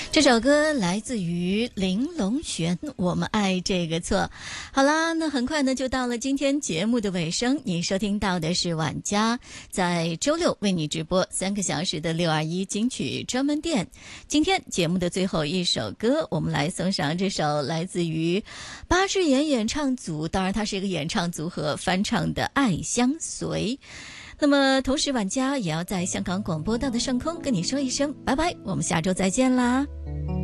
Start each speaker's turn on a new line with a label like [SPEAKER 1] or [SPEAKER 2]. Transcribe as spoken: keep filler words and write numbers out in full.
[SPEAKER 1] 这首歌来自于林隆璇，我们爱这个错。好啦，那很快呢就到了今天节目的尾声，你收听到的是晚家在周六为你直播三个小时的六二一金曲专门店。今天节目的最后一首歌，我们来送上这首来自于八只眼演唱组，当然它是一个演唱组合翻唱的《爱相随》。那么同时晚家也要在香港广播道的上空跟你说一声拜拜，我们下周再见啦。